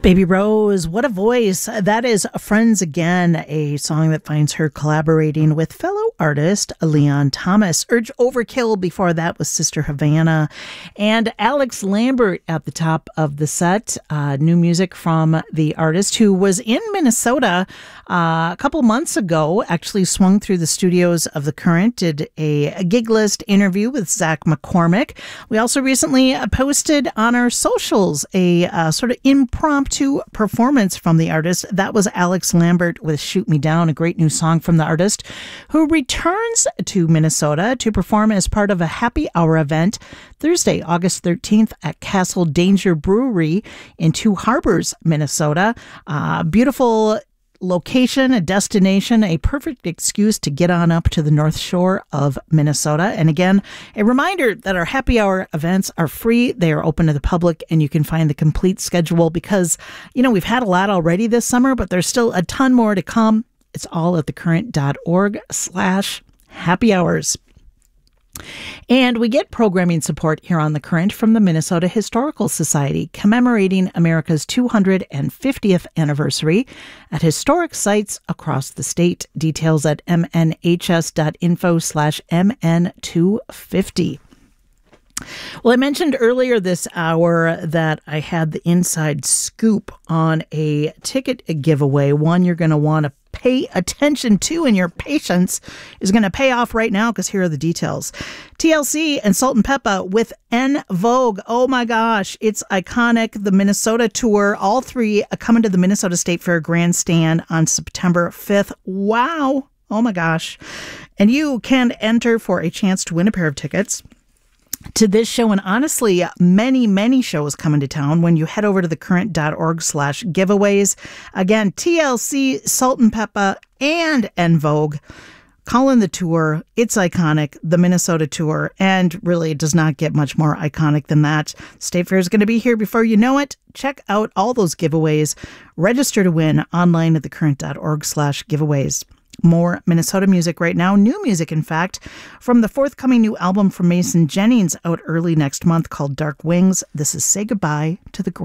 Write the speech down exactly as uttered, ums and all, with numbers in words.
Baby Rose, what a voice. That is Friends Again, a song that finds her collaborating with fellow artist Leon Thomas. Urge Overkill before that was Sister Havana. And Alex Lambert at the top of the set. Uh, new music from the artist who was in Minnesota uh, a couple months ago, actually swung through the studios of The Current, did a, a gig list interview with Zach McCormick. We also recently posted on our socials a uh, sort of impromptu performance from the artist. That was Alex Lambert with Shoot Me Down, a great new song from the artist, who returns to Minnesota to perform as part of a happy hour event Thursday, August thirteenth at Castle Danger Brewery in Two Harbors, Minnesota. Uh, beautiful location, a destination, a perfect excuse to get on up to the North Shore of Minnesota. And again, a reminder that our happy hour events are free. They are open to the public, and you can find the complete schedule because, you know, we've had a lot already this summer, but there's still a ton more to come. It's all at thecurrent.org slash happy hours. And we get programming support here on The Current from the Minnesota Historical Society, commemorating America's two hundred fiftieth anniversary at historic sites across the state. Details at mnhs.info slash mn250. Well, I mentioned earlier this hour that I had the inside scoop on a ticket giveaway, one you're going to want to pay attention to, and your patience is going to pay off right now because here are the details. T L C and Salt and Peppa with En Vogue. Oh my gosh, it's iconic. The Minnesota tour, all three coming to the Minnesota State Fair Grandstand on September fifth. Wow. Oh my gosh. And you can enter for a chance to win a pair of tickets to this show, and honestly, many, many shows coming to town when you head over to thecurrent.org slash giveaways. Again, T L C, Salt and Peppa, and En Vogue. Calling the tour. It's iconic, the Minnesota tour, and really it does not get much more iconic than that. State Fair is going to be here before you know it. Check out all those giveaways. Register to win online at thecurrent.org slash giveaways. More Minnesota music right now, new music, in fact, from the forthcoming new album from Mason Jennings out early next month called Dark Wings. This is Say Goodbye to the Ground.